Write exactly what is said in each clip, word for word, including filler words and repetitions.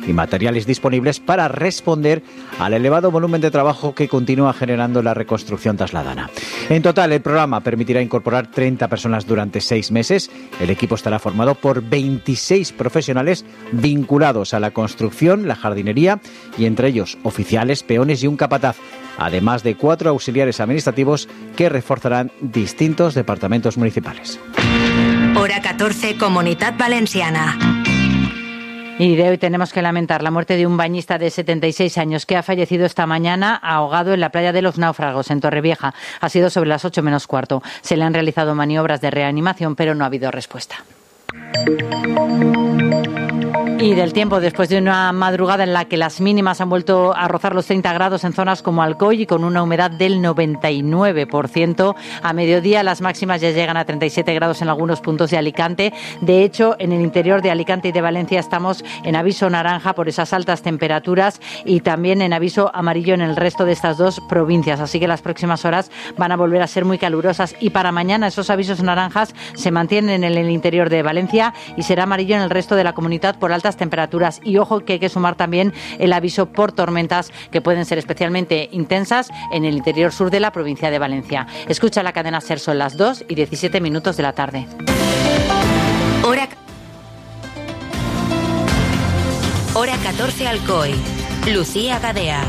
y materiales disponibles para responder al elevado volumen de trabajo que continúa generando la reconstrucción trasladana. En total, el programa permitirá incorporar treinta personas durante seis meses. El equipo estará formado por veintiséis profesionales vinculados a la construcción, la jardinería y entre ellos oficiales, peones y un capataz, además de cuatro auxiliares administrativos que reforzarán distintos departamentos municipales. Hora catorce, Comunitat Valenciana. Y de hoy tenemos que lamentar la muerte de un bañista de setenta y seis años que ha fallecido esta mañana ahogado en la playa de los Náufragos, en Torrevieja. Ha sido sobre las ocho menos cuarto. Se le han realizado maniobras de reanimación, pero no ha habido respuesta. Y del tiempo, después de una madrugada en la que las mínimas han vuelto a rozar los treinta grados en zonas como Alcoy y con una humedad del noventa y nueve por ciento, a mediodía las máximas ya llegan a treinta y siete grados en algunos puntos de Alicante. De hecho, en el interior de Alicante y de Valencia estamos en aviso naranja por esas altas temperaturas y también en aviso amarillo en el resto de estas dos provincias. Así que las próximas horas van a volver a ser muy calurosas y para mañana esos avisos naranjas se mantienen en el interior de Valencia y será amarillo en el resto de la comunidad por altas temperaturas. Y ojo que hay que sumar también el aviso por tormentas que pueden ser especialmente intensas en el interior sur de la provincia de Valencia. Escucha la cadena SER, son las dos y diecisiete minutos de la tarde. Hora, Hora catorce, Alcoy. Lucía Gadea.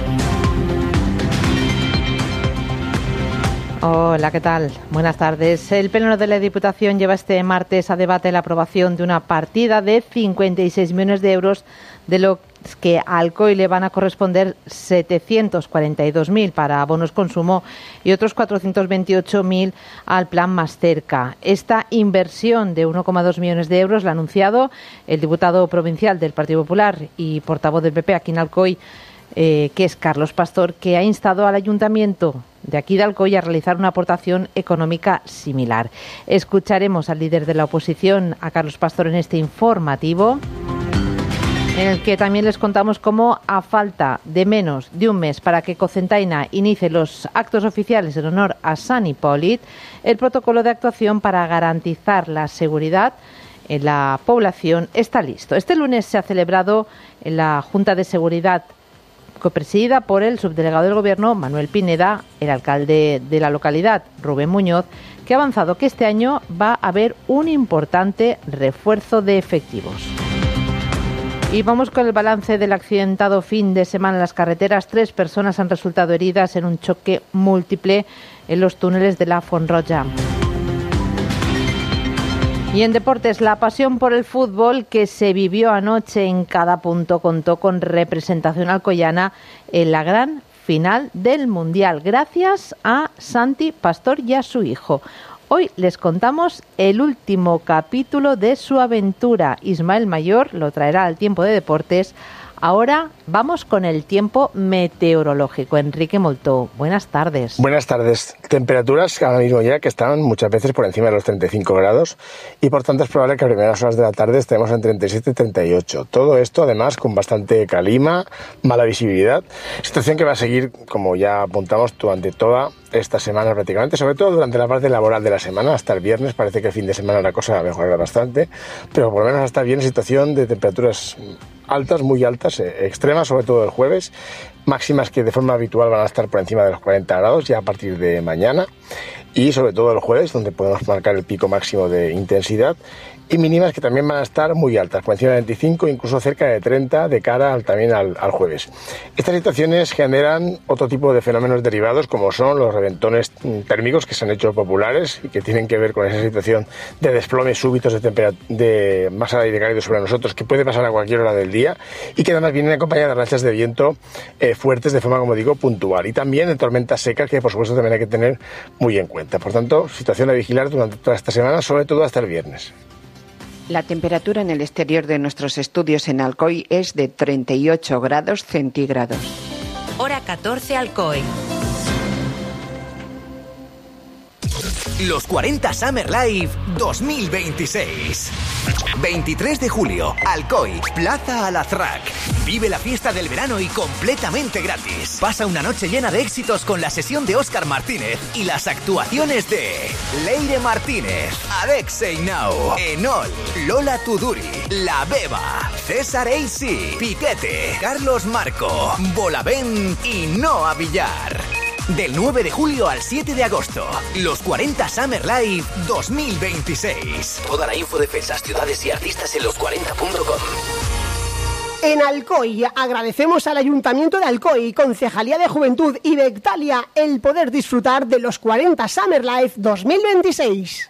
Hola, ¿qué tal? Buenas tardes. El Pleno de la Diputación lleva este martes a debate la aprobación de una partida de cincuenta y seis millones de euros, de los que a Alcoy le van a corresponder setecientos cuarenta y dos mil para bonos consumo y otros cuatrocientos veintiocho mil al plan Más Cerca. Esta inversión de uno coma dos millones de euros la ha anunciado el diputado provincial del Partido Popular y portavoz del P P aquí en Alcoy, eh, que es Carlos Pastor, que ha instado al Ayuntamiento de aquí de Alcoy a realizar una aportación económica similar. Escucharemos al líder de la oposición, a Carlos Pastor, en este informativo, en el que también les contamos cómo, a falta de menos de un mes para que Cocentaina inicie los actos oficiales en honor a San Hipòlit, el protocolo de actuación para garantizar la seguridad en la población está listo. Este lunes se ha celebrado en la Junta de Seguridad, copresidida por el subdelegado del Gobierno, Manuel Pineda, el alcalde de la localidad, Rubén Muñoz, que ha avanzado que este año va a haber un importante refuerzo de efectivos. Y vamos con el balance del accidentado fin de semana en las carreteras. Tres personas han resultado heridas en un choque múltiple en los túneles de la Fontroja. Y en deportes, la pasión por el fútbol que se vivió anoche en cada punto contó con representación alcoyana en la gran final del Mundial, gracias a Santi Pastor y a su hijo. Hoy les contamos el último capítulo de su aventura. Ismael Mayor lo traerá al tiempo de deportes. Ahora vamos con el tiempo meteorológico. Enrique Moltó, buenas tardes. Buenas tardes. Temperaturas ahora mismo ya que están muchas veces por encima de los treinta y cinco grados y por tanto es probable que a primeras horas de la tarde estemos en treinta y siete y treinta y ocho. Todo esto además con bastante calima, mala visibilidad, situación que va a seguir, como ya apuntamos, durante toda esta semana prácticamente, sobre todo durante la parte laboral de la semana, hasta el viernes. Parece que el fin de semana la cosa va a mejorar bastante, pero por lo menos hasta el viernes situación de temperaturas altas, muy altas, eh, extremas, sobre todo el jueves, máximas que de forma habitual van a estar por encima de los cuarenta grados ya a partir de mañana y sobre todo el jueves, donde podemos marcar el pico máximo de intensidad, y mínimas que también van a estar muy altas, por encima de veinticinco, incluso cerca de treinta de cara al, también al, al jueves. Estas situaciones generan otro tipo de fenómenos derivados, como son los reventones térmicos que se han hecho populares y que tienen que ver con esa situación de desplomes súbitos de, temperatura, de masa de aire cálido sobre nosotros, que puede pasar a cualquier hora del día y que además vienen acompañadas de rachas de viento eh, fuertes de forma, como digo, puntual, y también de tormentas secas que por supuesto también hay que tener muy en cuenta. Por tanto, situación a vigilar durante toda esta semana, sobre todo hasta el viernes. La temperatura en el exterior de nuestros estudios en Alcoy es de treinta y ocho grados centígrados. Hora catorce, Alcoy. Los cuarenta Summer Live dos mil veintiséis. veintitrés de julio, Alcoy, Plaza Alazraq. Vive la fiesta del verano y completamente gratis. Pasa una noche llena de éxitos con la sesión de Óscar Martínez y las actuaciones de Leire Martínez, Alexei Nau, Enol, Lola Tuduri, La Beba, César A C, Piquete, Carlos Marco, Bolavent y Noa Villar. Del nueve de julio al siete de agosto, los cuarenta Summer Live dos mil veintiséis. Toda la info de fechas, ciudades y artistas en los cuarenta punto com. En Alcoy agradecemos al Ayuntamiento de Alcoy, Concejalía de Juventud y Bectalia el poder disfrutar de los cuarenta Summer Live dos mil veintiséis.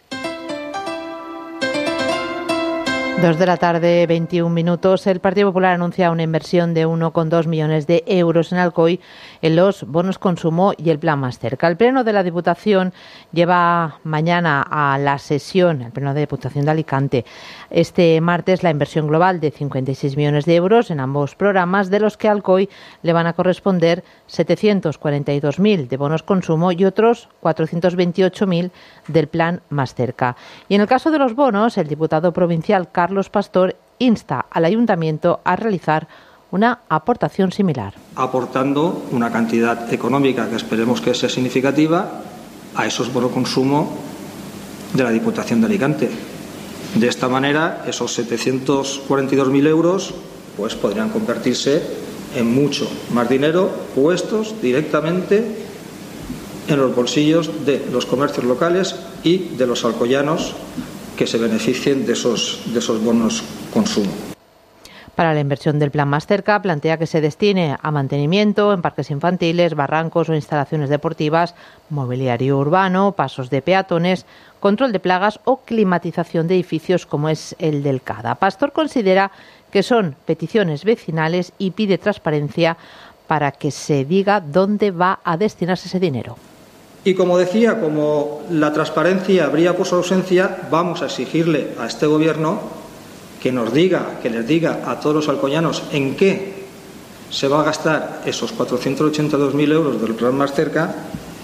Dos de la tarde, veintiún minutos. El Partido Popular anuncia una inversión de uno coma dos millones de euros en Alcoy en los bonos consumo y el plan Más Cerca. El Pleno de la Diputación lleva mañana a la sesión, el Pleno de Diputación de Alicante, este martes la inversión global de cincuenta y seis millones de euros en ambos programas, de los que a Alcoy le van a corresponder setecientos cuarenta y dos mil de bonos consumo y otros cuatrocientos veintiocho mil del plan Más Cerca. Y en el caso de los bonos, el diputado provincial Carlos Pastor insta al Ayuntamiento a realizar una aportación similar. Aportando una cantidad económica que esperemos que sea significativa a esos bonos consumo de la Diputación de Alicante. De esta manera, esos setecientos cuarenta y dos mil euros pues podrían convertirse en mucho más dinero puestos directamente en los bolsillos de los comercios locales y de los alcoyanos que se beneficien de esos, de esos bonos consumo. Para la inversión del plan Más Cerca, plantea que se destine a mantenimiento en parques infantiles, barrancos o instalaciones deportivas, mobiliario urbano, pasos de peatones, control de plagas o climatización de edificios como es el del CADA. Pastor considera que son peticiones vecinales y pide transparencia para que se diga dónde va a destinarse ese dinero. Y como decía, como la transparencia brilla por su ausencia, vamos a exigirle a este Gobierno que nos diga, que les diga a todos los alcoyanos en qué se va a gastar esos cuatrocientos ochenta y dos mil euros del plan Más Cerca,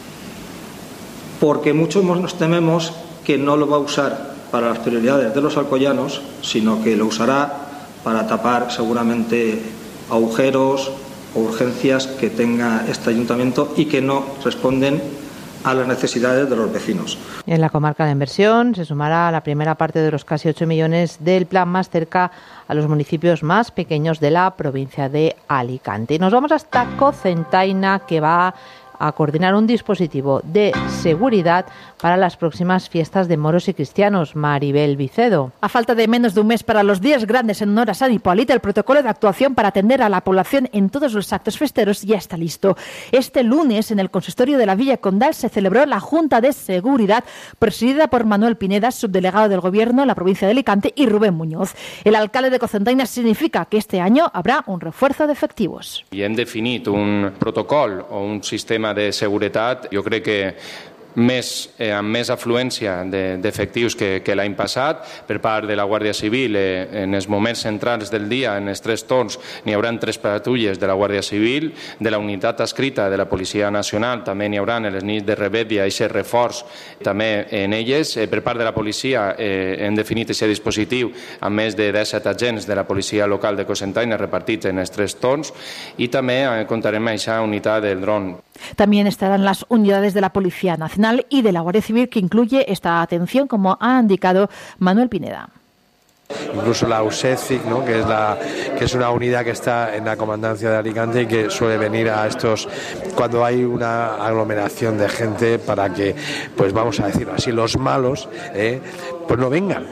porque muchos nos tememos que no lo va a usar para las prioridades de los alcoyanos, sino que lo usará para tapar seguramente agujeros o urgencias que tenga este ayuntamiento y que no responden a las necesidades de los vecinos. En la comarca de inversión se sumará la primera parte de los casi ocho millones del plan Más Cerca a los municipios más pequeños de la provincia de Alicante. Y nos vamos hasta Cocentaina, que va a coordinar un dispositivo de seguridad para las próximas fiestas de moros y cristianos. Maribel Vicedo. A falta de menos de un mes para los días grandes en honor a San Hipólito, el protocolo de actuación para atender a la población en todos los actos festeros ya está listo. Este lunes, en el consistorio de la Villa Condal, se celebró la Junta de Seguridad, presidida por Manuel Pineda, subdelegado del Gobierno en la provincia de Alicante, y Rubén Muñoz. El alcalde de Cocentaina significa que este año habrá un refuerzo de efectivos. I hem definit un protocol o un sistema de seguretat, jo crec que més, eh, amb més afluència de, d'efectius que, que l'any passat per part de la Guàrdia Civil. Eh, en els moments centrals del dia, en els tres torns, n'hi haurà tres patrulles de la Guàrdia Civil, de la unitat adscrita de la Policia Nacional, també n'hi haurà en les nits de rebèdia i aquest reforç també en elles. Eh, per part de la policia eh, hem definit aquest dispositiu amb més de disset agents de la policia local de Cocentaina repartits en els tres torns i també eh, comptarem amb aquesta unitat del dron. También estarán las unidades de la Policía Nacional y de la Guardia Civil, que incluye esta atención, como ha indicado Manuel Pineda. Incluso la U S E C I C, ¿no? que es la que es una unidad que está en la comandancia de Alicante y que suele venir a estos cuando hay una aglomeración de gente para que, pues vamos a decirlo así, los malos ¿eh? pues no vengan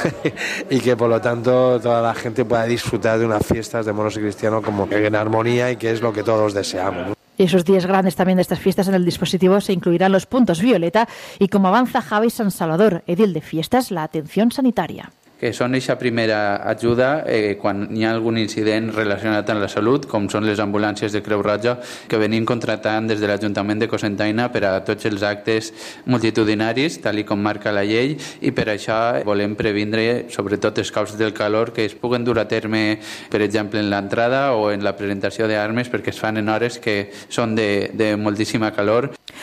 y que por lo tanto toda la gente pueda disfrutar de unas fiestas de moros y cristianos como en armonía, y que es lo que todos deseamos, ¿no? Y esos días grandes también de estas fiestas, en el dispositivo se incluirán los puntos violeta y, como avanza Javi San Salvador, edil de fiestas, la atención sanitaria. Que són aquesta primera ajuda eh, quan hi ha algun incident relacionat amb la salut, com són les ambulàncies de Creu Roja, que venim contractant des de l'Ajuntament de Cocentaina per a tots els actes multitudinaris, tal i com marca la llei, i per això volem previndre, sobretot les causes del calor, que es puguen dur a terme, per exemple, en l'entrada o en la presentació d'armes, perquè es fan en hores que són de, de moltíssima calor.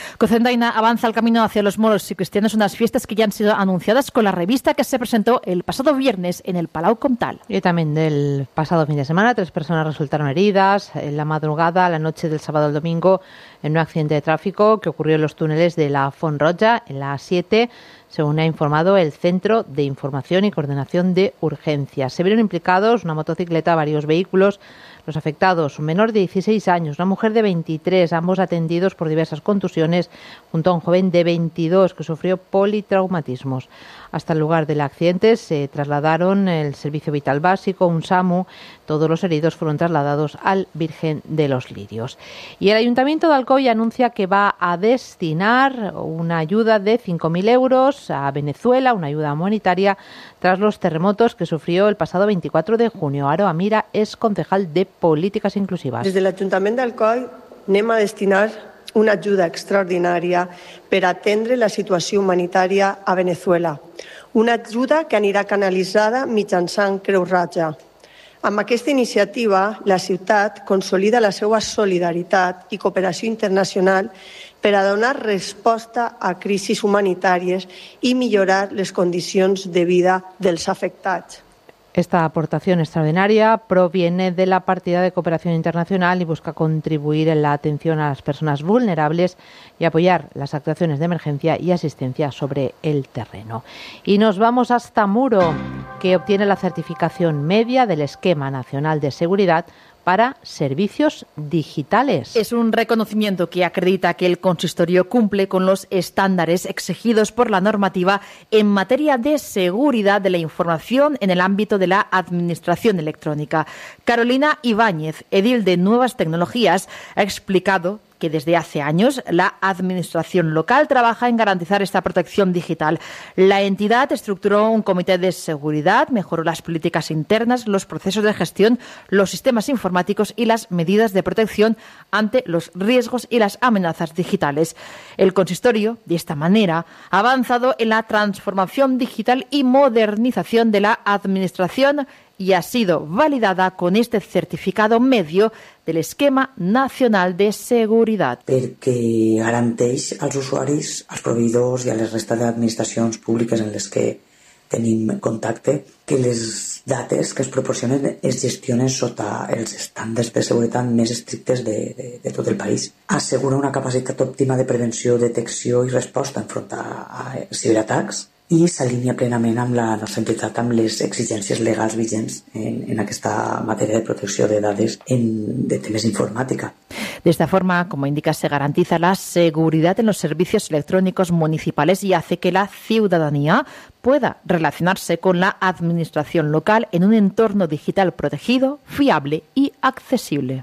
Cocentaina avanza el camino hacia los moros y cristianos, unas fiestas que ya han sido anunciadas con la revista que se presentó el pasado viernes en el Palau Comtal. Y también del pasado fin de semana, tres personas resultaron heridas en la madrugada, la noche del sábado al domingo, en un accidente de tráfico que ocurrió en los túneles de la Font Roja, en la A siete, según ha informado el Centro de Información y Coordinación de Urgencias. Se vieron implicados una motocicleta, varios vehículos. Los afectados, un menor de dieciséis años, una mujer de veintitrés, ambos atendidos por diversas contusiones, junto a un joven de veintidós que sufrió politraumatismos. Hasta el lugar del accidente se trasladaron el Servicio Vital Básico, un SAMU. Todos los heridos fueron trasladados al Virgen de los Lirios. Y el Ayuntamiento de Alcoy anuncia que va a destinar una ayuda de cinco mil euros a Venezuela, una ayuda humanitaria, tras los terremotos que sufrió el pasado veinticuatro de junio. Aro Amira es concejal de Políticas Inclusivas. Des de l'Ajuntament d'Alcoi anem a destinar una ajuda extraordinària per atendre la situació humanitària a Venezuela. Una ajuda que anirà canalitzada mitjançant Creu Roja. Amb aquesta iniciativa, la ciutat consolida la seva solidaritat i cooperació internacional per a donar resposta a crisis humanitàries i millorar les condicions de vida dels afectats. Esta aportación extraordinaria proviene de la partida de cooperación internacional y busca contribuir en la atención a las personas vulnerables y apoyar las actuaciones de emergencia y asistencia sobre el terreno. Y nos vamos hasta Muro, que obtiene la certificación media del Esquema Nacional de Seguridad para servicios digitales. Es un reconocimiento que acredita que el consistorio cumple con los estándares exigidos por la normativa en materia de seguridad de la información en el ámbito de la administración electrónica. Carolina Ibáñez, edil de Nuevas Tecnologías, ha explicado que desde hace años la administración local trabaja en garantizar esta protección digital. La entidad estructuró un comité de seguridad, mejoró las políticas internas, los procesos de gestión, los sistemas informáticos y las medidas de protección ante los riesgos y las amenazas digitales. El consistorio, de esta manera, ha avanzado en la transformación digital y modernización de la administración y ha sido validada con este certificado medio del Esquema Nacional de Seguretat. Perquè garanteix als usuaris, als proveïdors i a les restes d'administracions públiques en les que tenim contacte que les dates que es proporcionen es gestionen sota els estàndards de seguretat més estrictes de, de, de tot el país. Assegura una capacitat òptima de prevenció, detecció i resposta enfront a, a ciberatacs i s'alinea plenament amb la nostra entitat amb les exigències legals vigents en, en aquesta matèria de protecció de dades en, de temes informàtica. De esta forma, como indica, se garantiza la seguridad en los servicios electrónicos municipales y hace que la ciudadanía pueda relacionarse con la administración local en un entorno digital protegido, fiable y accesible.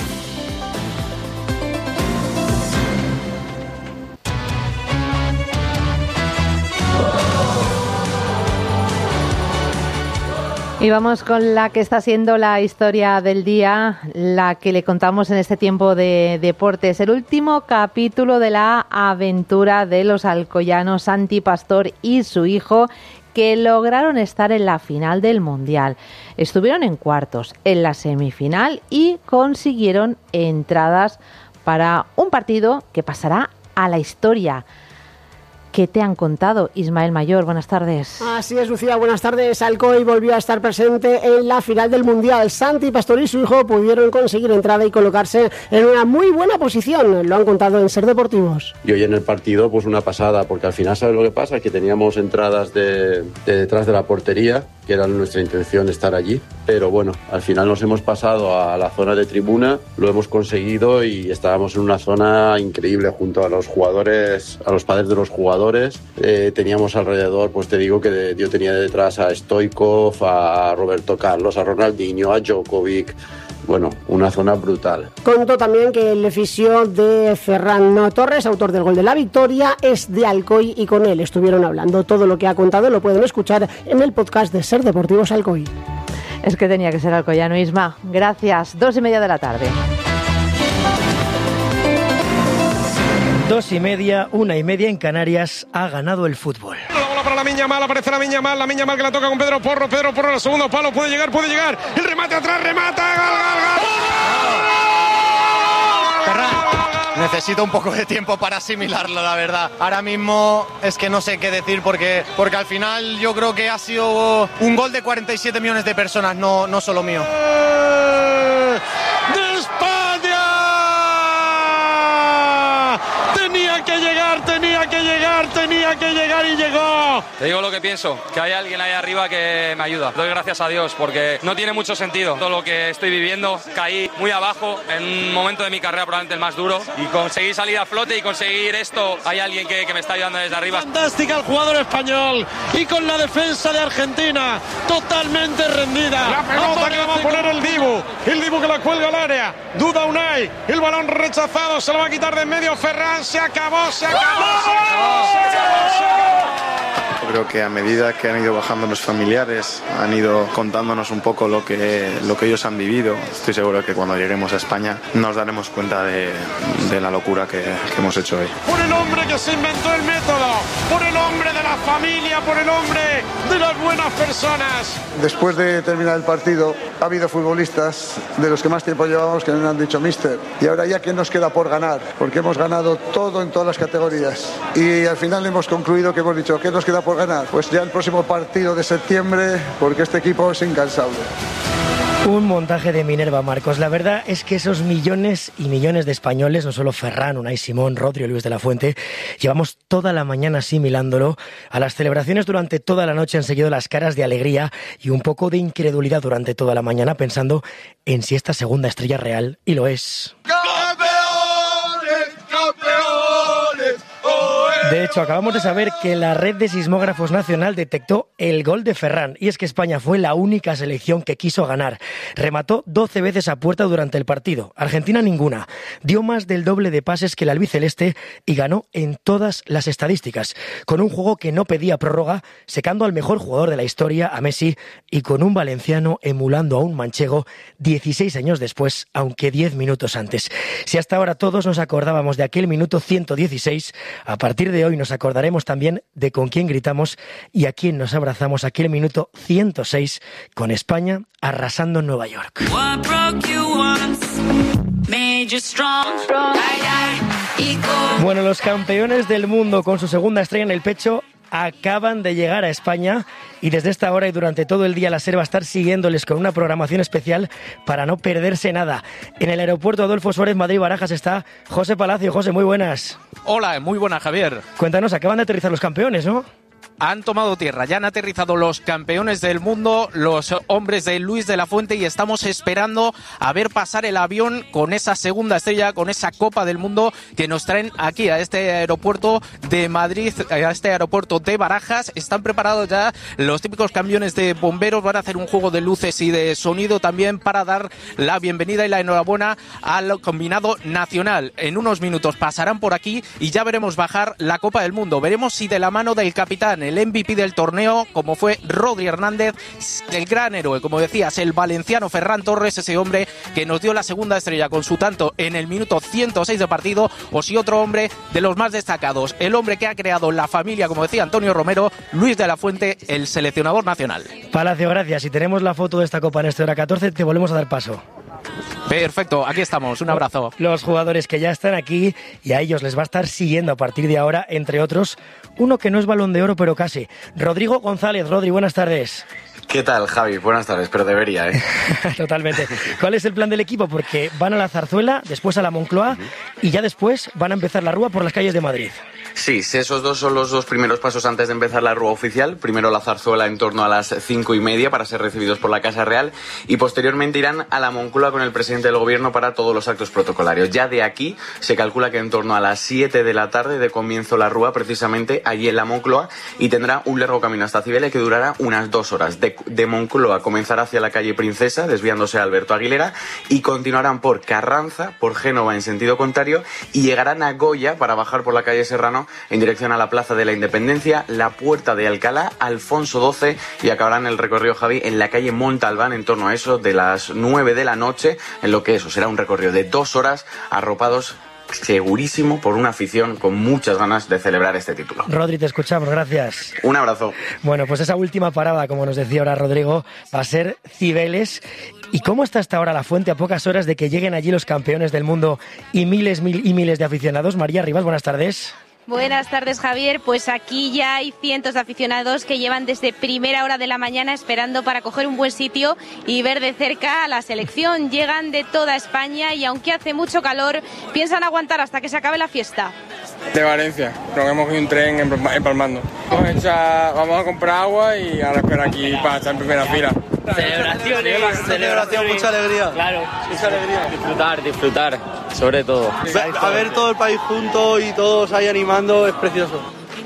Y vamos con la que está siendo la historia del día, la que le contamos en este tiempo de deportes. El último capítulo de la aventura de los alcoyanos Santi Pastor y su hijo, que lograron estar en la final del Mundial. Estuvieron en cuartos, en la semifinal y consiguieron entradas para un partido que pasará a la historia. ¿Qué te han contado, Ismael Mayor? Buenas tardes. Así es, Lucía, buenas tardes. Alcoy volvió a estar presente en la final del Mundial. Santi Pastor y su hijo pudieron conseguir entrada y colocarse en una muy buena posición. Lo han contado en Ser Deportivos. Y hoy en el partido, pues una pasada, porque al final, ¿sabes lo que pasa? Que teníamos entradas de, de detrás de la portería, que era nuestra intención de estar allí. Pero bueno, al final nos hemos pasado a la zona de tribuna, lo hemos conseguido y estábamos en una zona increíble junto a los jugadores, a los padres de los jugadores. Eh, teníamos alrededor, pues te digo que de, yo tenía detrás a Stoichkov, a Roberto Carlos, a Ronaldinho, a Djokovic. Bueno, una zona brutal. Contó también que el fisio de Ferran Torres, autor del gol de la victoria, es de Alcoy y con él estuvieron hablando. Todo lo que ha contado lo pueden escuchar en el podcast de Ser Deportivos Alcoy. Es que tenía que ser alcoyano, Isma. Gracias. Dos y media de la tarde. Dos y media, una y media en Canarias, ha ganado el fútbol. La bola para la Miña Mal, aparece la Miña Mal, la Miña Mal que la toca con Pedro Porro, Pedro Porro al segundo palo, puede llegar, puede llegar, el remate atrás, remata, gol, gol, gol. Ferran, necesito un poco de tiempo para asimilarlo, la verdad. Ahora mismo es que no sé qué decir porque, porque al final yo creo que ha sido un gol de cuarenta y siete millones de personas, no, no solo mío. ¡De España! Tenía que llegar, tenía que llegar, tenía que llegar y llegó. Te digo lo que pienso, que hay alguien ahí arriba que me ayuda. Doy gracias a Dios porque no tiene mucho sentido todo lo que estoy viviendo. Caí muy abajo en un momento de mi carrera probablemente el más duro y conseguí salir a flote y conseguir esto. Hay alguien que, que me está ayudando desde arriba. Fantástica el jugador español y con la defensa de Argentina totalmente rendida. La pelota que va a poner el Dibu, el Dibu que la cuelga al área. Duda Unai, el balón rechazado, se lo va a quitar de en medio Ferran. Se acabó, se acabó, se acabó, se acabó, se acabó. Creo que a medida que han ido bajando los familiares, han ido contándonos un poco lo que, lo que ellos han vivido. Estoy seguro que cuando lleguemos a España nos daremos cuenta de, de la locura que, que hemos hecho hoy. Por el hombre que se inventó el método, por el hombre de la familia, por el hombre de las buenas personas. Después de terminar el partido, ha habido futbolistas de los que más tiempo llevamos que nos han dicho míster. Y ahora ya, ¿qué nos queda por ganar? Porque hemos ganado todo en todas las categorías. Y al final hemos concluido que hemos dicho, ¿qué nos queda por ganar? Pues ya el próximo partido de septiembre, porque este equipo es incansable. Un montaje de Minerva, Marcos. La verdad es que esos millones y millones de españoles, no solo Ferran, Unai Simón, Rodri o Luis de la Fuente, llevamos toda la mañana asimilándolo. A las celebraciones durante toda la noche han seguido las caras de alegría y un poco de incredulidad durante toda la mañana, pensando en si esta segunda estrella es real, y lo es. ¡Campeones! ¡Campeones! De hecho, acabamos de saber que la red de sismógrafos nacional detectó el gol de Ferran, y es que España fue la única selección que quiso ganar. Remató doce veces a puerta durante el partido, Argentina ninguna. Dio más del doble de pases que el albiceleste y ganó en todas las estadísticas, con un juego que no pedía prórroga, secando al mejor jugador de la historia, a Messi, y con un valenciano emulando a un manchego dieciséis años después, aunque diez minutos antes. Si hasta ahora todos nos acordábamos de aquel minuto ciento dieciséis, a partir de hoy nos acordaremos también de con quién gritamos y a quién nos abrazamos aquel minuto ciento seis, con España arrasando en Nueva York. Bueno, los campeones del mundo con su segunda estrella en el pecho acaban de llegar a España, y desde esta hora y durante todo el día la SER va a estar siguiéndoles con una programación especial para no perderse nada. En el aeropuerto Adolfo Suárez Madrid-Barajas está José Palacio. José, muy buenas. Hola, muy buenas, Javier. Cuéntanos, acaban de aterrizar los campeones, ¿no? Han tomado tierra, ya han aterrizado los campeones del mundo, los hombres de Luis de la Fuente, y estamos esperando a ver pasar el avión con esa segunda estrella, con esa Copa del Mundo que nos traen aquí a este aeropuerto de Madrid, a este aeropuerto de Barajas. Están preparados ya los típicos camiones de bomberos, van a hacer un juego de luces y de sonido también para dar la bienvenida y la enhorabuena al combinado nacional. En unos minutos pasarán por aquí y ya veremos bajar la Copa del Mundo. Veremos si de la mano del capitán, el M V P del torneo, como fue Rodri Hernández, el gran héroe, como decías, el valenciano Ferran Torres, ese hombre que nos dio la segunda estrella con su tanto en el minuto ciento seis de partido, o si otro hombre de los más destacados, el hombre que ha creado la familia, como decía Antonio Romero, Luis de la Fuente, el seleccionador nacional. Palacio, gracias. Si tenemos la foto de esta Copa en este hora catorce, te volvemos a dar paso. Perfecto, aquí estamos, un abrazo. Los jugadores que ya están aquí, y a ellos les va a estar siguiendo a partir de ahora, entre otros, uno que no es Balón de Oro, pero casi. Rodrigo González. Rodri, buenas tardes. ¿Qué tal, Javi? Buenas tardes, pero debería, ¿eh? Totalmente. ¿Cuál es el plan del equipo? Porque van a la Zarzuela, después a la Moncloa, y ya después van a empezar la rúa por las calles de Madrid. Sí, esos dos son los dos primeros pasos antes de empezar la rúa oficial. Primero la zarzuela en torno a las cinco y media para ser recibidos por la Casa Real, y posteriormente irán a la Moncloa con el presidente del gobierno para todos los actos protocolarios. Ya de aquí se calcula que en torno a las siete de la tarde de comienzo la rúa, precisamente allí en la Moncloa, y tendrá un largo camino hasta Cibeles que durará unas dos horas. De, de Moncloa comenzará hacia la calle Princesa, desviándose a Alberto Aguilera, y continuarán por Carranza, por Génova en sentido contrario, y llegarán a Goya para bajar por la calle Serrano en dirección a la Plaza de la Independencia, la Puerta de Alcalá, Alfonso doce, y acabarán el recorrido, Javi, en la calle Montalbán en torno a eso de las nueve de la noche, en lo que eso será un recorrido de dos horas arropados segurísimo por una afición con muchas ganas de celebrar este título. Rodri, te escuchamos, gracias. Un abrazo. Bueno, pues esa última parada, como nos decía ahora Rodrigo, va a ser Cibeles. ¿Y cómo está hasta ahora la Fuente a pocas horas de que lleguen allí los campeones del mundo y miles mil y miles de aficionados? María Rivas, buenas tardes. Buenas tardes, Javier. Pues aquí ya hay cientos de aficionados que llevan desde primera hora de la mañana esperando para coger un buen sitio y ver de cerca a la selección. Llegan de toda España y aunque hace mucho calor, piensan aguantar hasta que se acabe la fiesta. De Valencia, nos hemos cogido un tren empalmando. Vamos a, echar, vamos a comprar agua y ahora esperar aquí para estar en primera fila. Celebraciones, celebración, mucha alegría. Claro, mucha alegría. Disfrutar, disfrutar, sobre todo. A ver todo el país junto y todos ahí animando, es precioso.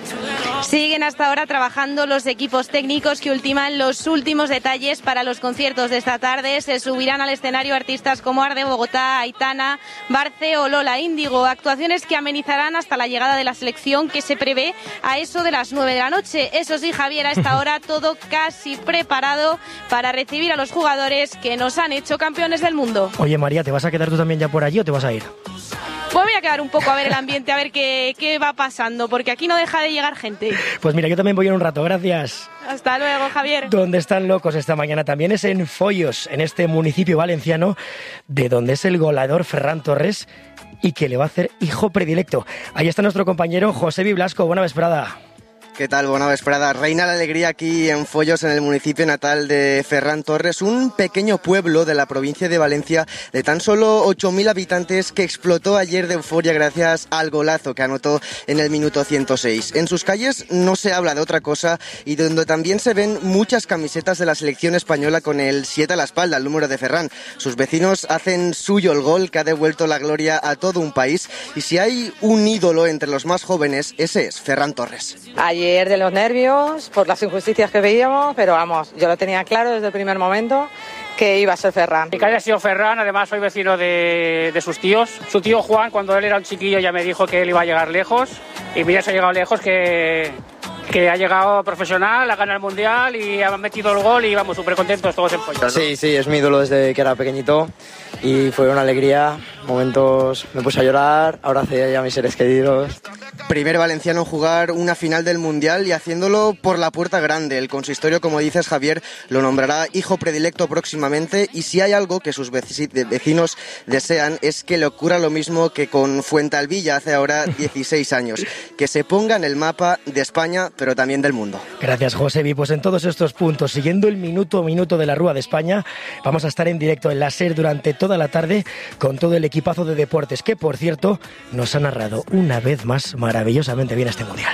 Siguen hasta ahora trabajando los equipos técnicos que ultiman los últimos detalles para los conciertos de esta tarde. Se subirán al escenario artistas como Arde Bogotá, Aitana, Barce o Lola Índigo. Actuaciones que amenizarán hasta la llegada de la selección, que se prevé a eso de las nueve de la noche. Eso sí, Javier, a esta hora todo casi preparado para recibir a los jugadores que nos han hecho campeones del mundo. Oye, María, ¿te vas a quedar tú también ya por allí o te vas a ir? Pues voy a quedar un poco a ver el ambiente, a ver qué, qué va pasando, porque aquí no deja de llegar gente. Pues mira, yo también voy en un rato, gracias. Hasta luego, Javier. Donde están locos esta mañana también es en Follos, en este municipio valenciano, de donde es el goleador Ferran Torres y que le va a hacer hijo predilecto. Ahí está nuestro compañero José Blasco. Buena vesprada. ¿Qué tal? Buena vesprada. Reina la alegría aquí en Follos, en el municipio natal de Ferran Torres, un pequeño pueblo de la provincia de Valencia de tan solo ocho mil habitantes que explotó ayer de euforia gracias al golazo que anotó en el minuto ciento seis. En sus calles no se habla de otra cosa y donde también se ven muchas camisetas de la selección española con el siete a la espalda, el número de Ferran. Sus vecinos hacen suyo el gol que ha devuelto la gloria a todo un país y si hay un ídolo entre los más jóvenes, ese es Ferran Torres. Ayer de los nervios, por las injusticias que veíamos, pero vamos, yo lo tenía claro desde el primer momento que iba a ser Ferran. Y que haya sido Ferran, además soy vecino de, de sus tíos. Su tío Juan, cuando él era un chiquillo, ya me dijo que él iba a llegar lejos, y mira, se ha llegado lejos, que, que ha llegado profesional, ha ganado el Mundial y ha metido el gol y vamos, súper contentos todos en Follos. Sí, sí, es mi ídolo desde que era pequeñito y fue una alegría, momentos me puse a llorar, abracé ya a mis seres queridos. Primer valenciano en jugar una final del Mundial y haciéndolo por la puerta grande. El consistorio, como dices, Javier, lo nombrará hijo predilecto próximamente y si hay algo que sus vecinos desean es que le ocurra lo mismo que con Fuentealbilla hace ahora dieciséis años, que se ponga en el mapa de España, pero también del mundo. Gracias, Josebi. Pues en todos estos puntos, siguiendo el minuto a minuto de la Rúa de España, vamos a estar en directo en la SER durante toda la tarde con todo el equipazo de deportes, que por cierto nos ha narrado una vez más maravillosamente bien este Mundial.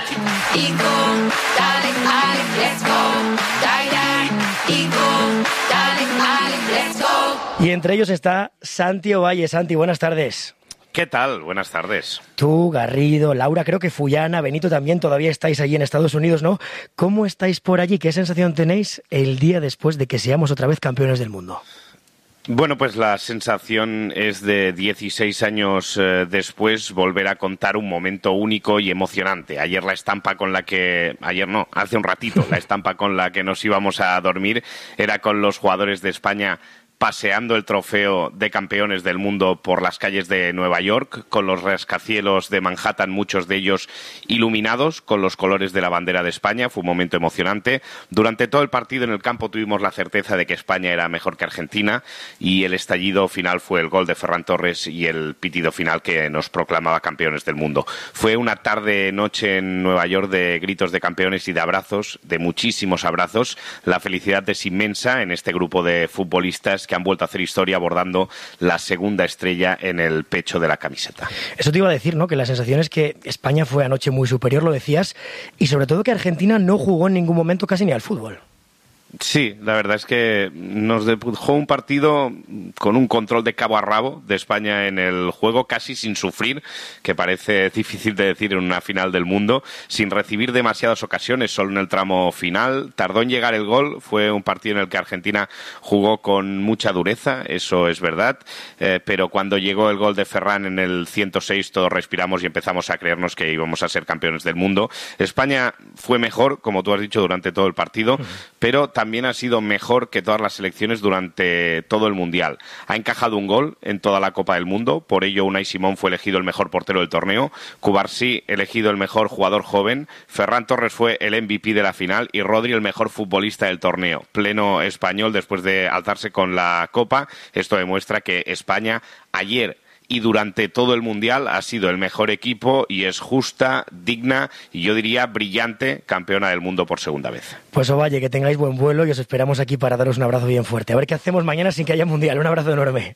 Y entre ellos está Santi Ovalle. Santi, buenas tardes. ¿Qué tal? Buenas tardes. Tú, Garrido, Laura, creo que Fullana, Benito también, todavía estáis allí en Estados Unidos, ¿no? ¿Cómo estáis por allí? ¿Qué sensación tenéis el día después de que seamos otra vez campeones del mundo? Bueno, pues la sensación es de dieciséis años eh, después volver a contar un momento único y emocionante. Ayer la estampa con la que... Ayer no, hace un ratito, la estampa con la que nos íbamos a dormir era con los jugadores de España paseando el trofeo de campeones del mundo por las calles de Nueva York, con los rascacielos de Manhattan, muchos de ellos iluminados con los colores de la bandera de España. Fue un momento emocionante. Durante todo el partido en el campo tuvimos la certeza de que España era mejor que Argentina y el estallido final fue el gol de Ferran Torres y el pitido final que nos proclamaba campeones del mundo. Fue una tarde-noche en Nueva York de gritos de campeones y de abrazos, de muchísimos abrazos. La felicidad es inmensa en este grupo de futbolistas que han vuelto a hacer historia abordando la segunda estrella en el pecho de la camiseta. Eso te iba a decir, ¿no? Que la sensación es que España fue anoche muy superior, lo decías, y sobre todo que Argentina no jugó en ningún momento casi ni al fútbol. Sí, la verdad es que nos dejó un partido con un control de cabo a rabo de España en el juego, casi sin sufrir, que parece difícil de decir en una final del mundo, sin recibir demasiadas ocasiones, solo en el tramo final. Tardó en llegar el gol, fue un partido en el que Argentina jugó con mucha dureza, eso es verdad, eh, pero cuando llegó el gol de Ferran en el ciento seis todos respiramos y empezamos a creernos que íbamos a ser campeones del mundo. España fue mejor, como tú has dicho, durante todo el partido, uh-huh. pero también también ha sido mejor que todas las selecciones durante todo el Mundial. Ha encajado un gol en toda la Copa del Mundo, por ello Unai Simón fue elegido el mejor portero del torneo, Cubarsí elegido el mejor jugador joven, Ferran Torres fue el M V P de la final y Rodri el mejor futbolista del torneo. Pleno español después de alzarse con la Copa. Esto demuestra que España ayer y durante todo el Mundial ha sido el mejor equipo y es justa, digna y yo diría brillante campeona del mundo por segunda vez. Pues Ovalle, que tengáis buen vuelo y os esperamos aquí para daros un abrazo bien fuerte. A ver qué hacemos mañana sin que haya Mundial. Un abrazo enorme.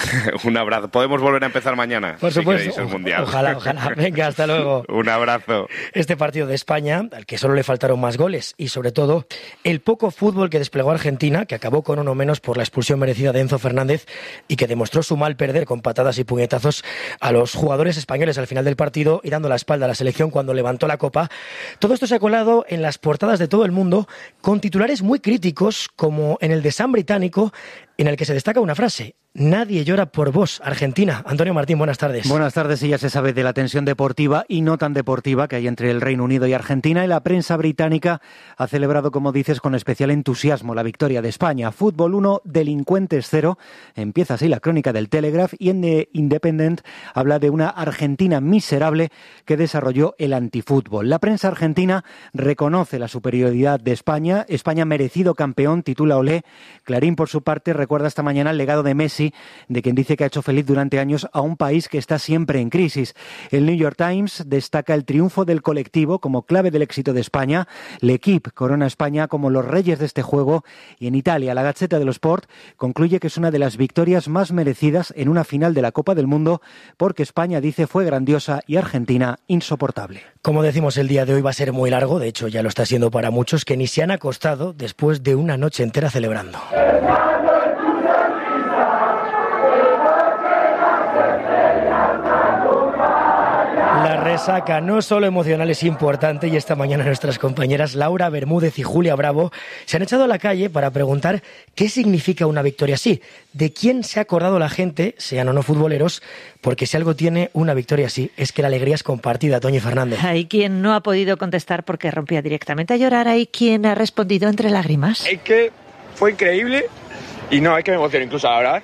Un abrazo. ¿Podemos volver a empezar mañana? Por supuesto. Si el mundial. Ojalá, ojalá. Venga, hasta luego. Un abrazo. Este partido de España, al que solo le faltaron más goles y, sobre todo, el poco fútbol que desplegó Argentina, que acabó con uno menos por la expulsión merecida de Enzo Fernández y que demostró su mal perder con patadas y puñetazos a los jugadores españoles al final del partido y dando la espalda a la selección cuando levantó la copa. Todo esto se ha colado en las portadas de todo el mundo con titulares muy críticos, como en el de Sun Británico, en el que se destaca una frase: nadie llora por vos, Argentina. Antonio Martín, buenas tardes. Buenas tardes, y ya se sabe de la tensión deportiva y no tan deportiva que hay entre el Reino Unido y Argentina, y la prensa británica ha celebrado, como dices, con especial entusiasmo la victoria de España. Fútbol uno, delincuentes cero. Empieza así la crónica del Telegraph, y en The Independent habla de una Argentina miserable que desarrolló el antifútbol. La prensa argentina reconoce la superioridad de España. España merecido campeón, titula Olé. Clarín, por su parte, recuerda esta mañana el legado de Messi, de quien dice que ha hecho feliz durante años a un país que está siempre en crisis. El New York Times destaca el triunfo del colectivo como clave del éxito de España. L'Equipe corona a España como los reyes de este juego, y en Italia la Gazzetta dello Sport concluye que es una de las victorias más merecidas en una final de la Copa del Mundo, porque España, dice, fue grandiosa y Argentina insoportable. Como decimos, el día de hoy va a ser muy largo, de hecho ya lo está siendo para muchos, que ni se han acostado después de una noche entera celebrando. La resaca no solo emocional es importante, y esta mañana nuestras compañeras Laura Bermúdez y Julia Bravo se han echado a la calle para preguntar qué significa una victoria así, de quién se ha acordado la gente, sean o no futboleros, porque si algo tiene una victoria así es que la alegría es compartida. Toñi Fernández. Hay quien no ha podido contestar porque rompía directamente a llorar, hay quien ha respondido entre lágrimas. Es que fue increíble y no, es que me emociono incluso ahora.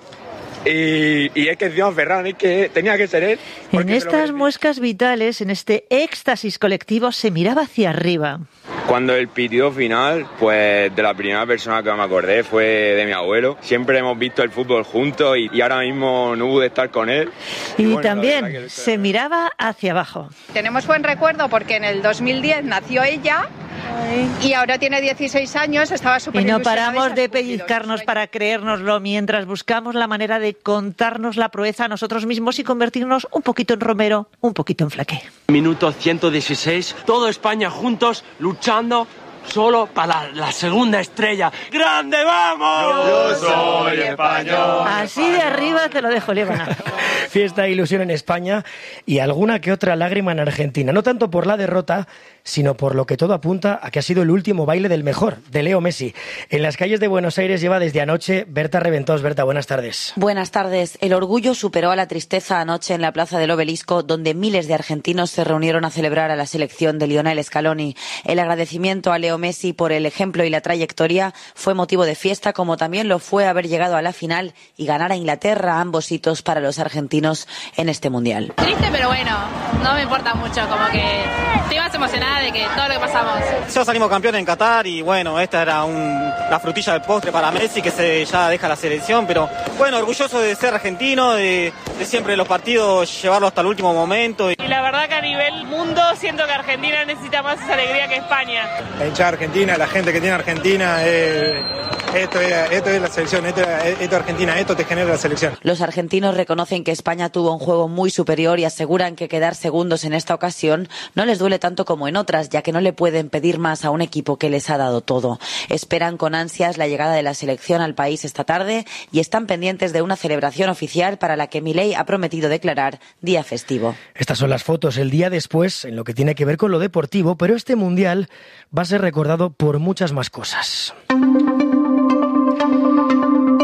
Y, y es que encima Ferran, es que tenía que ser él. En estas muescas vitales, en este éxtasis colectivo, se miraba hacia arriba. Cuando el pitido final, pues de la primera persona que me acordé fue de mi abuelo. Siempre hemos visto el fútbol juntos y, y ahora mismo no pude estar con él. Y, y bueno, también se miraba hacia abajo. Tenemos buen recuerdo porque en el dos mil diez nació ella. Y ahora tiene dieciséis años, estaba súper Y no paramos de pellizcarnos para creérnoslo mientras buscamos la manera de contarnos la proeza a nosotros mismos y convertirnos un poquito en Romero, un poquito en Flaqué. Minuto ciento dieciséis, toda España juntos, luchando solo para la, la segunda estrella. ¡Grande, vamos! Yo soy español. Así de arriba te lo dejo, Lébana. Fiesta e ilusión en España y alguna que otra lágrima en Argentina. No tanto por la derrota, sino por lo que todo apunta a que ha sido el último baile del mejor, de Leo Messi. En las calles de Buenos Aires lleva desde anoche Berta Reventós. Berta, buenas tardes. Buenas tardes. El orgullo superó a la tristeza anoche en la Plaza del Obelisco, donde miles de argentinos se reunieron a celebrar a la selección de Lionel Scaloni. El agradecimiento a Leo Messi por el ejemplo y la trayectoria fue motivo de fiesta, como también lo fue haber llegado a la final y ganar a Inglaterra, ambos hitos para los argentinos en este Mundial. Triste, pero bueno, no me importa mucho, como que estoy más emocionada de que todo lo que pasamos. Ya salimos campeones en Qatar y bueno, esta era un, la frutilla del postre para Messi, que se ya deja la selección, pero bueno, orgulloso de ser argentino, de, de siempre los partidos llevarlo hasta el último momento. Y la verdad que a nivel mundo siento que Argentina necesita más esa alegría que España. La hinchada argentina, la gente que tiene Argentina, eh, esto, es, esto es la selección, esto, esto es Argentina, esto te genera la selección. Los argentinos reconocen que España tuvo un juego muy superior y aseguran que quedar segundos en esta ocasión no les duele tanto como en otras, ya que no le pueden pedir más a un equipo que les ha dado todo. Esperan con ansias la llegada de la selección al país esta tarde y están pendientes de una celebración oficial para la que Milei ha prometido declarar día festivo. Estas son las fotos el día después en lo que tiene que ver con lo deportivo, pero este Mundial va a ser recordado por muchas más cosas. Porque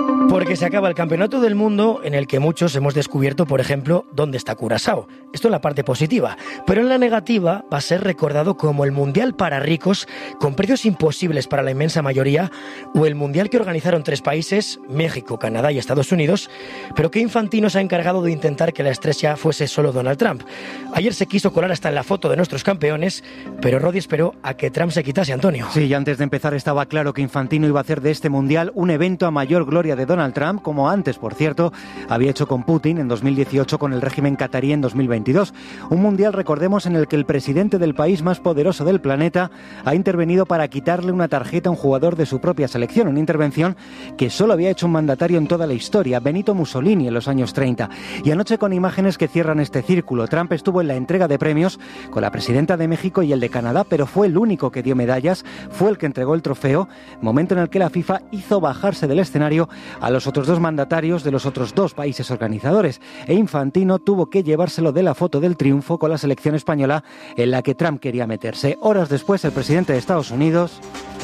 Porque se acaba el Campeonato del Mundo, en el que muchos hemos descubierto, por ejemplo, dónde está Curazao. Esto en la parte positiva. Pero en la negativa va a ser recordado como el Mundial para ricos, con precios imposibles para la inmensa mayoría, o el Mundial que organizaron tres países, México, Canadá y Estados Unidos, pero que Infantino se ha encargado de intentar que la estrella fuese solo Donald Trump. Ayer se quiso colar hasta en la foto de nuestros campeones, pero Rodi esperó a que Trump se quitase, Antonio. Sí, y antes de empezar estaba claro que Infantino iba a hacer de este Mundial un evento a mayor gloria de Donald Trump, como antes, por cierto, había hecho con Putin en dos mil dieciocho, con el régimen catarí en dos mil veintidós. Un mundial, recordemos, en el que el presidente del país más poderoso del planeta ha intervenido para quitarle una tarjeta a un jugador de su propia selección, una intervención que solo había hecho un mandatario en toda la historia, Benito Mussolini, en los años treinta. Y anoche, con imágenes que cierran este círculo, Trump estuvo en la entrega de premios con la presidenta de México y el de Canadá, pero fue el único que dio medallas, fue el que entregó el trofeo, momento en el que la FIFA hizo bajarse del escenario a los otros dos mandatarios de los otros dos países organizadores, e Infantino tuvo que llevárselo de la foto del triunfo con la selección española en la que Trump quería meterse. Horas después, el presidente de Estados Unidos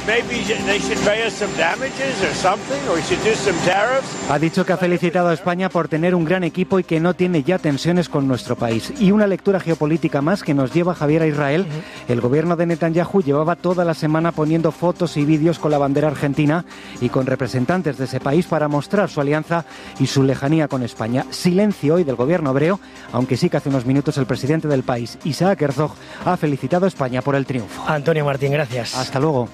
ha dicho que ha felicitado a España por tener un gran equipo y que no tiene ya tensiones con nuestro país. Y una lectura geopolítica más que nos lleva Javier a Israel. El gobierno de Netanyahu llevaba toda la semana poniendo fotos y vídeos con la bandera argentina y con representantes de ese país para mostrar su alianza y su lejanía con España. Silencio hoy del gobierno hebreo, aunque sí que hace unos minutos el presidente del país, Isaac Herzog, ha felicitado a España por el triunfo. Antonio Martín, gracias. Hasta luego.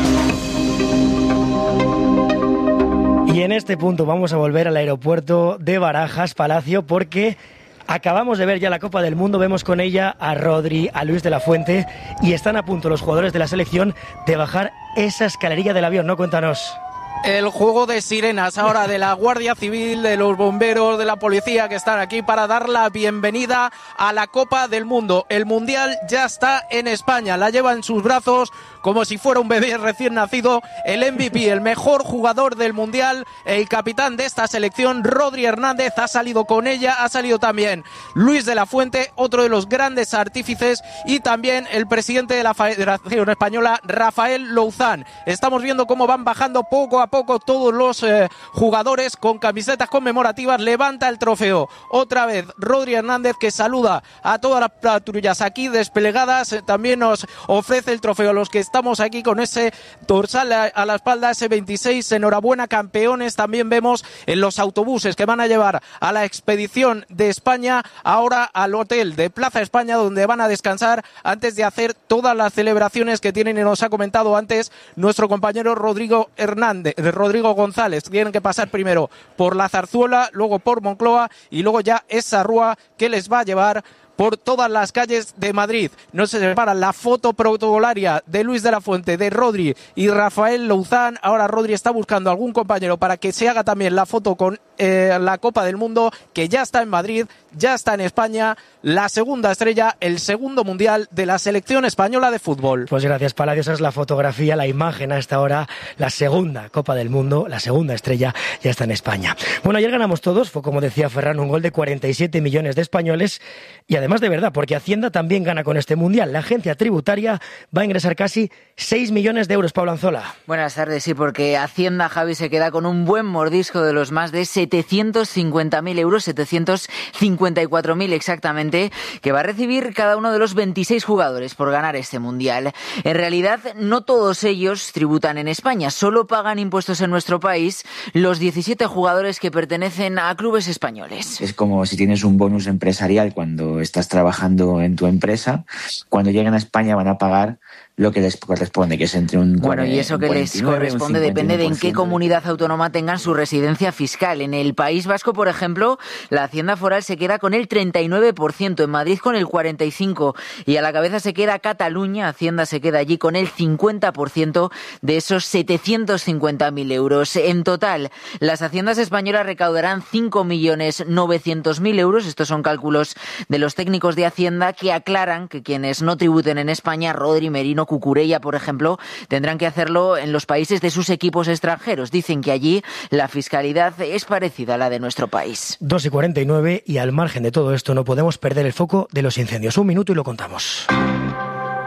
Y en este punto vamos a volver al aeropuerto de Barajas, Palacio, porque acabamos de ver ya la Copa del Mundo, vemos con ella a Rodri, a Luis de la Fuente, y están a punto los jugadores de la selección de bajar esa escalerilla del avión, ¿no? Cuéntanos. El juego de sirenas ahora de la Guardia Civil, de los bomberos, de la policía que están aquí para dar la bienvenida a la Copa del Mundo. El Mundial ya está en España, la lleva en sus brazos como si fuera un bebé recién nacido. El M V P, el mejor jugador del Mundial, el capitán de esta selección, Rodri Hernández, ha salido con ella, ha salido también Luis de la Fuente, otro de los grandes artífices, y también el presidente de la Federación Española, Rafael Louzán. Estamos viendo cómo van bajando poco a poco todos los eh, jugadores con camisetas conmemorativas. Levanta el trofeo otra vez Rodri Hernández, que saluda a todas las patrullas aquí desplegadas. También nos ofrece el trofeo a los que estamos aquí con ese dorsal a, a la espalda, ese veintiséis. Enhorabuena, campeones. También vemos en los autobuses que van a llevar a la expedición de España ahora al hotel de Plaza España, donde van a descansar antes de hacer todas las celebraciones que tienen, y nos ha comentado antes nuestro compañero Rodrigo Hernández de Rodrigo González. Tienen que pasar primero por la Zarzuela, luego por Moncloa y luego ya esa rúa que les va a llevar por todas las calles de Madrid. No se separa la foto protocolaria de Luis de la Fuente, de Rodri y Rafael Louzán. Ahora Rodri está buscando algún compañero para que se haga también la foto con eh, la Copa del Mundo, que ya está en Madrid, ya está en España, la segunda estrella, el segundo mundial de la selección española de fútbol. Pues gracias, Palacio. Esa es la fotografía, la imagen a esta hora, la segunda Copa del Mundo, la segunda estrella ya está en España. Bueno, ayer ganamos todos, fue como decía Ferran, un gol de cuarenta y siete millones de españoles, y además de verdad, porque Hacienda también gana con este mundial. La agencia tributaria va a ingresar casi seis millones de euros, Pablo Anzola. Buenas tardes, sí, porque Hacienda, Javi, se queda con un buen mordisco de los más de setecientos cincuenta mil euros, setecientos cincuenta y cuatro mil exactamente, que va a recibir cada uno de los veintiséis jugadores por ganar este mundial. En realidad, no todos ellos tributan en España, solo pagan impuestos en nuestro país los diecisiete jugadores que pertenecen a clubes españoles. Es como si tienes un bonus empresarial cuando estás trabajando en tu empresa. Cuando lleguen a España van a pagar lo que les corresponde, que es entre un Bueno, y eso que les corresponde depende de en qué comunidad autónoma tengan su residencia fiscal. En el País Vasco, por ejemplo, la Hacienda Foral se queda con el treinta y nueve por ciento, en Madrid con el cuarenta y cinco por ciento, y a la cabeza se queda Cataluña. Hacienda se queda allí con el cincuenta por ciento de esos setecientos cincuenta mil euros. En total, las haciendas españolas recaudarán cinco millones novecientos mil euros. Estos son cálculos de los técnicos de Hacienda, que aclaran que quienes no tributen en España, Rodri, Merino, Cucurella, por ejemplo, tendrán que hacerlo en los países de sus equipos extranjeros. Dicen que allí la fiscalidad es parecida a la de nuestro país. dos y cuarenta y nueve, y al margen de todo esto no podemos perder el foco de los incendios. Un minuto y lo contamos.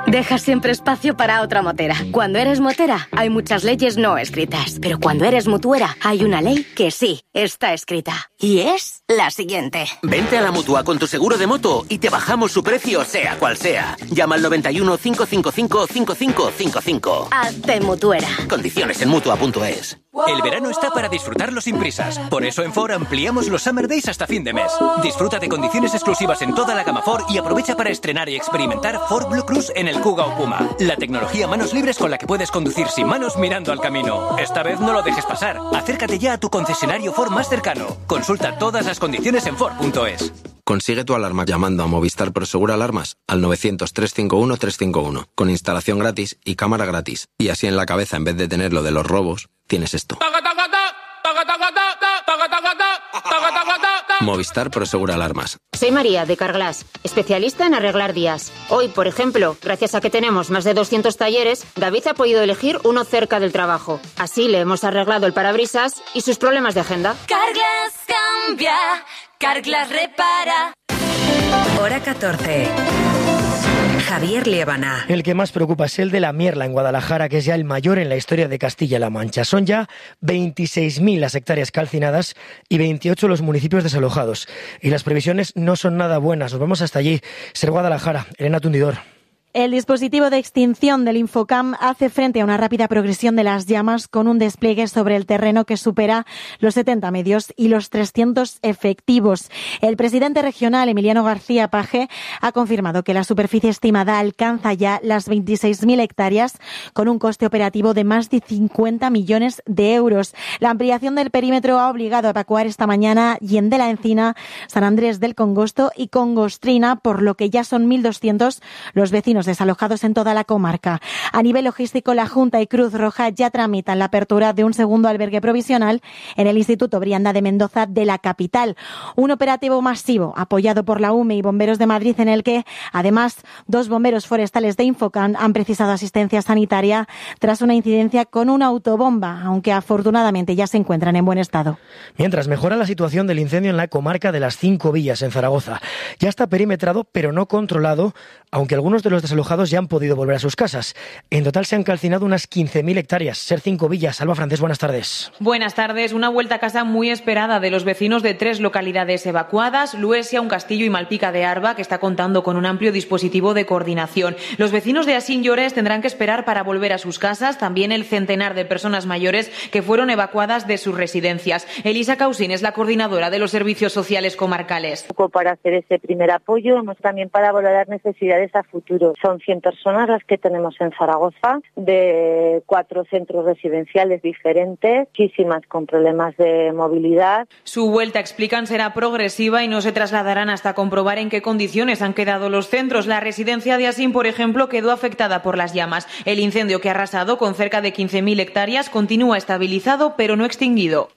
Deja siempre espacio para otra motera. Cuando eres motera, hay muchas leyes no escritas. Pero cuando eres mutuera, hay una ley que sí está escrita. Y es la siguiente. Vente a la Mutua con tu seguro de moto y te bajamos su precio sea cual sea. Llama al noventa y uno, cinco cinco cinco, cinco cinco cinco cinco. Hazte mutuera. Condiciones en mutua punto es. El verano está para disfrutarlo sin prisas. Por eso en Ford ampliamos los Summer Days hasta fin de mes. Disfruta de condiciones exclusivas en toda la gama Ford y aprovecha para estrenar y experimentar Ford Blue Cruise en el Kuga o Puma. La tecnología manos libres con la que puedes conducir sin manos mirando al camino. Esta vez no lo dejes pasar. Acércate ya a tu concesionario Ford más cercano. Consulta todas las condiciones en Ford punto es. Consigue tu alarma llamando a Movistar Prosegur Alarmas al novecientos, trescientos cincuenta y uno, trescientos cincuenta y uno, con instalación gratis y cámara gratis. Y así en la cabeza, en vez de tener lo de los robos, tienes esto. Movistar Prosegur Alarmas. Soy María, de Carglass, especialista en arreglar días. Hoy, por ejemplo, gracias a que tenemos más de doscientos talleres, David ha podido elegir uno cerca del trabajo. Así le hemos arreglado el parabrisas y sus problemas de agenda. Carglass cambia, Carglass repara. Hora catorce. Javier Liébana. El que más preocupa es el de la Mierla en Guadalajara, que es ya el mayor en la historia de Castilla-La Mancha. Son ya veintiséis mil las hectáreas calcinadas y veintiocho los municipios desalojados. Y las previsiones no son nada buenas. Nos vamos hasta allí. Ser Guadalajara. Elena Tundidor. El dispositivo de extinción del Infocam hace frente a una rápida progresión de las llamas con un despliegue sobre el terreno que supera los setenta medios y los trescientos efectivos. El presidente regional, Emiliano García Paje, ha confirmado que la superficie estimada alcanza ya las veintiséis mil hectáreas con un coste operativo de más de cincuenta millones de euros. La ampliación del perímetro ha obligado a evacuar esta mañana Hien de la Encina, San Andrés del Congosto y Congostrina, por lo que ya son mil doscientos los vecinos desalojados en toda la comarca. A nivel logístico, la Junta y Cruz Roja ya tramitan la apertura de un segundo albergue provisional en el Instituto Brianda de Mendoza de la capital. Un operativo masivo apoyado por la U M E y Bomberos de Madrid, en el que, además, dos bomberos forestales de Infocam han precisado asistencia sanitaria tras una incidencia con una autobomba, aunque afortunadamente ya se encuentran en buen estado. Mientras mejora la situación del incendio en la comarca de las Cinco Villas, en Zaragoza. Ya está perimetrado, pero no controlado, aunque algunos de los desalojados ya han podido volver a sus casas. En total se han calcinado unas quince mil hectáreas. Ser Cinco Villas. Alba Francés, buenas tardes. Buenas tardes. Una vuelta a casa muy esperada de los vecinos de tres localidades evacuadas, Luesia, Un Castillo y Malpica de Arba, que está contando con un amplio dispositivo de coordinación. Los vecinos de Asín Llores tendrán que esperar para volver a sus casas, también el centenar de personas mayores que fueron evacuadas de sus residencias. Elisa Causín es la coordinadora de los servicios sociales comarcales. Para hacer ese primer apoyo, hemos también para valorar necesidades a futuro. Son cien personas las que tenemos en Zaragoza, de cuatro centros residenciales diferentes, muchísimas con problemas de movilidad. Su vuelta, explican, será progresiva y no se trasladarán hasta comprobar en qué condiciones han quedado los centros. La residencia de Asín, por ejemplo, quedó afectada por las llamas. El incendio, que ha arrasado con cerca de quince mil hectáreas, continúa estabilizado pero no extinguido.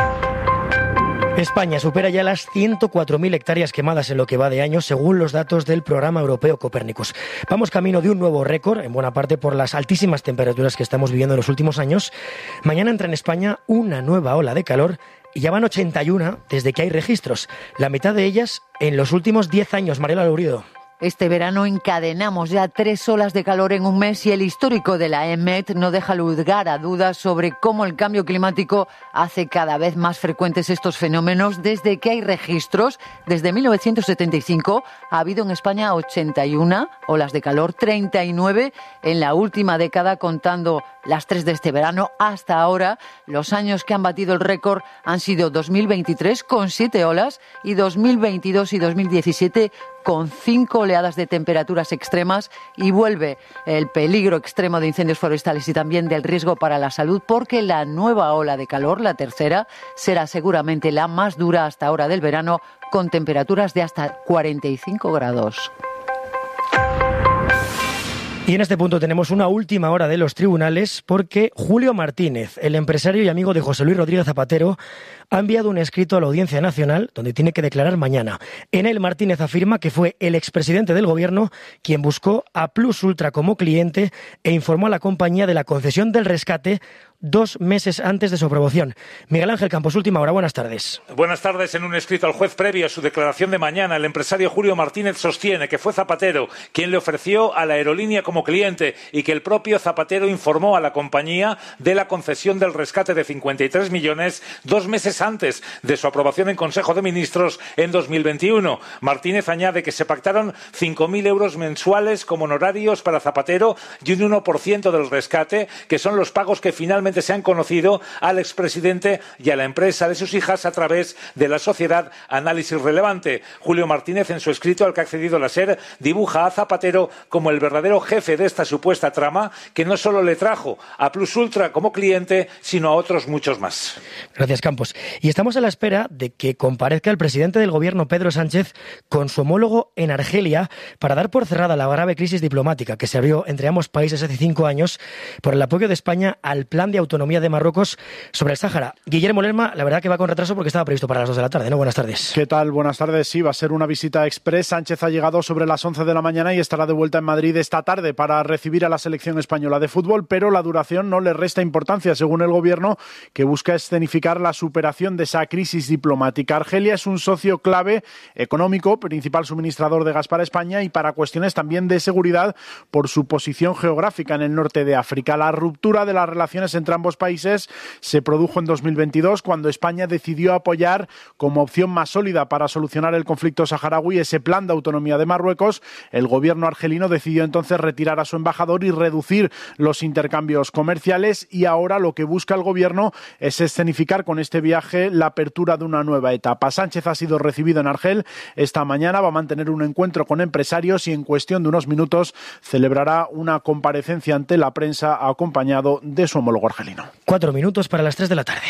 España supera ya las ciento cuatro mil hectáreas quemadas en lo que va de año, según los datos del programa europeo Copérnicus. Vamos camino de un nuevo récord, en buena parte por las altísimas temperaturas que estamos viviendo en los últimos años. Mañana entra en España una nueva ola de calor y ya van ochenta y uno desde que hay registros. La mitad de ellas en los últimos diez años. Mariela Lourido. Este verano encadenamos ya tres olas de calor en un mes y el histórico de la E M E T no deja lugar a dudas sobre cómo el cambio climático hace cada vez más frecuentes estos fenómenos. Desde que hay registros, desde mil novecientos setenta y cinco, ha habido en España ochenta y una olas de calor, treinta y nueve en la última década, contando las tres de este verano. Hasta ahora, los años que han batido el récord han sido dos mil veintitrés con siete olas y dos mil veintidós y dos mil diecisiete con cinco oleadas de temperaturas extremas, y vuelve el peligro extremo de incendios forestales y también del riesgo para la salud, porque la nueva ola de calor, la tercera, será seguramente la más dura hasta ahora del verano, con temperaturas de hasta cuarenta y cinco grados. Y en este punto tenemos una última hora de los tribunales, porque Julio Martínez, el empresario y amigo de José Luis Rodríguez Zapatero, ha enviado un escrito a la Audiencia Nacional donde tiene que declarar mañana. En él, Martínez afirma que fue el expresidente del Gobierno quien buscó a Plus Ultra como cliente e informó a la compañía de la concesión del rescate dos meses antes de su aprobación. Miguel Ángel Campos, última hora, buenas tardes. Buenas tardes. En un escrito al juez previo a su declaración de mañana, el empresario Julio Martínez sostiene que fue Zapatero quien le ofreció a la aerolínea como cliente y que el propio Zapatero informó a la compañía de la concesión del rescate de cincuenta y tres millones dos meses antes de su aprobación en Consejo de Ministros en dos mil veintiuno. Martínez añade que se pactaron cinco mil euros mensuales como honorarios para Zapatero y un uno por ciento del rescate, que son los pagos que finalmente se han conocido al expresidente y a la empresa de sus hijas a través de la sociedad Análisis Relevante. Julio Martínez, en su escrito al que ha accedido la SER, dibuja a Zapatero como el verdadero jefe de esta supuesta trama, que no solo le trajo a Plus Ultra como cliente, sino a otros muchos más. Gracias, Campos. Y estamos a la espera de que comparezca el presidente del Gobierno, Pedro Sánchez, con su homólogo en Argelia para dar por cerrada la grave crisis diplomática que se abrió entre ambos países hace cinco años por el apoyo de España al plan de autonomía de Marruecos sobre el Sáhara. Guillermo Lerma, la verdad que va con retraso porque estaba previsto para las dos de la tarde, ¿no? Buenas tardes. ¿Qué tal? Buenas tardes. Sí, va a ser una visita express. Sánchez ha llegado sobre las once de la mañana y estará de vuelta en Madrid esta tarde para recibir a la selección española de fútbol, pero la duración no le resta importancia, según el Gobierno, que busca escenificar la superación de esa crisis diplomática. Argelia es un socio clave económico, principal suministrador de gas para España y para cuestiones también de seguridad por su posición geográfica en el norte de África. La ruptura de las relaciones entre ambos países se produjo en dos mil veintidós, cuando España decidió apoyar como opción más sólida para solucionar el conflicto saharaui ese plan de autonomía de Marruecos. El gobierno argelino decidió entonces retirar a su embajador y reducir los intercambios comerciales, y ahora lo que busca el gobierno es escenificar con este viaje la apertura de una nueva etapa. Sánchez ha sido recibido en Argel esta mañana, va a mantener un encuentro con empresarios y en cuestión de unos minutos celebrará una comparecencia ante la prensa acompañado de su homólogo argelino. Cuatro minutos para las tres de la tarde.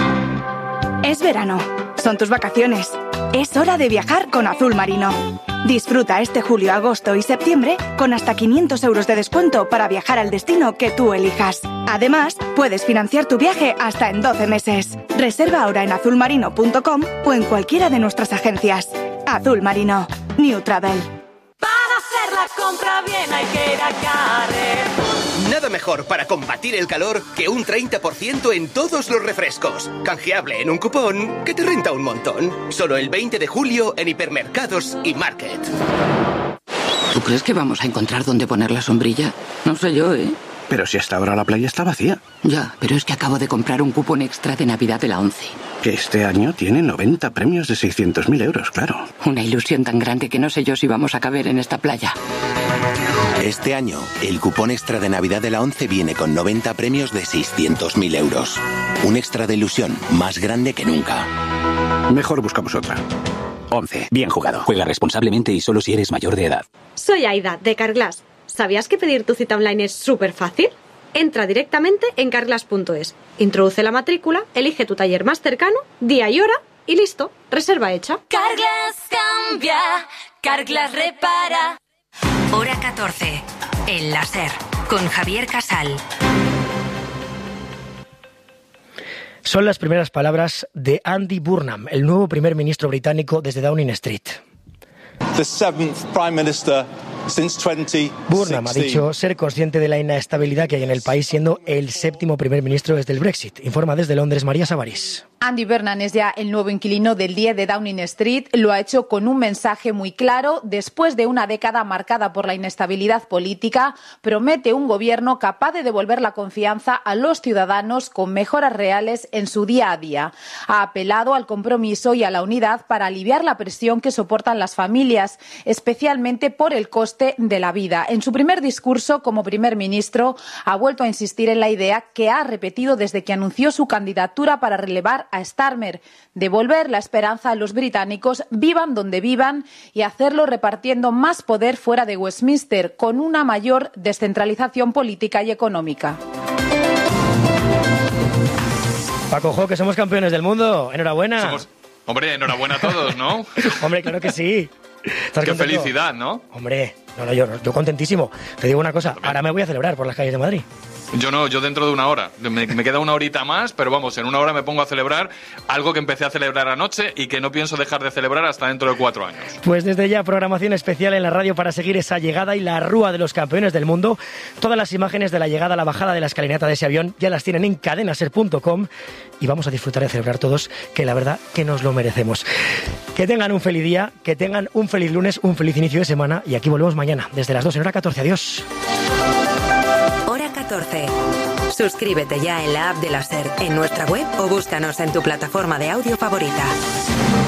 Es verano, son tus vacaciones. Es hora de viajar con Azul Marino. Disfruta este julio, agosto y septiembre con hasta quinientos euros de descuento para viajar al destino que tú elijas. Además, puedes financiar tu viaje hasta en doce meses. Reserva ahora en azul marino punto com o en cualquiera de nuestras agencias. Azul Marino, New Travel. Para hacer la compra bien hay que ir a Carrefour. Nada mejor para combatir el calor que un treinta por ciento en todos los refrescos. Canjeable en un cupón que te renta un montón. Solo el veinte de julio en hipermercados y Market. ¿Tú crees que vamos a encontrar dónde poner la sombrilla? No sé yo, ¿eh? Pero si hasta ahora la playa está vacía. Ya, pero es que acabo de comprar un cupón extra de Navidad de la ONCE. Que este año tiene noventa premios de seiscientos mil euros, claro. Una ilusión tan grande que no sé yo si vamos a caber en esta playa. Este año, el cupón extra de Navidad de la ONCE viene con noventa premios de seiscientos mil euros. Un extra de ilusión más grande que nunca. Mejor buscamos otra. ONCE. Bien jugado. Juega responsablemente y solo si eres mayor de edad. Soy Aida, de Carglass. ¿Sabías que pedir tu cita online es súper fácil? Entra directamente en carglass punto es, introduce la matrícula, elige tu taller más cercano, día y hora y listo, reserva hecha. Carglass cambia, Carglass repara. Hora catorce. El láser, con Javier Casal. Son las primeras palabras de Andy Burnham, el nuevo primer ministro británico desde Downing Street. The seventh Prime Minister since twenty sixteen. Burnham ha dicho ser consciente de la inestabilidad que hay en el país, siendo el séptimo primer ministro desde el Brexit. Informa desde Londres María Savarís. Andy Burnham es ya el nuevo inquilino del diez de Downing Street. Lo ha hecho con un mensaje muy claro. Después de una década marcada por la inestabilidad política, promete un gobierno capaz de devolver la confianza a los ciudadanos con mejoras reales en su día a día. Ha apelado al compromiso y a la unidad para aliviar la presión que soportan las familias, especialmente por el coste de la vida. En su primer discurso como primer ministro, ha vuelto a insistir en la idea que ha repetido desde que anunció su candidatura para relevar a Starmer: devolver la esperanza a los británicos, vivan donde vivan, y hacerlo repartiendo más poder fuera de Westminster, con una mayor descentralización política y económica. Paco Jo, que somos campeones del mundo. Enhorabuena. Somos... Hombre, enhorabuena a todos, ¿no? Hombre, claro que sí. Qué felicidad, ¿no? Hombre. No, no, yo, yo contentísimo. Te digo una cosa, ahora me voy a celebrar por las calles de Madrid. Yo no, yo dentro de una hora. Me, me queda una horita más, pero vamos, en una hora me pongo a celebrar algo que empecé a celebrar anoche y que no pienso dejar de celebrar hasta dentro de cuatro años. Pues desde ya, programación especial en la radio para seguir esa llegada y la rúa de los campeones del mundo. Todas las imágenes de la llegada, la bajada de la escalinata de ese avión ya las tienen en cadenaser punto com y vamos a disfrutar de celebrar todos, que la verdad que nos lo merecemos. Que tengan un feliz día, que tengan un feliz lunes, un feliz inicio de semana y aquí volvemos mañana desde las dos en hora catorce. Adiós. Hora catorce. Suscríbete ya en la app de la SER, en nuestra web o búscanos en tu plataforma de audio favorita.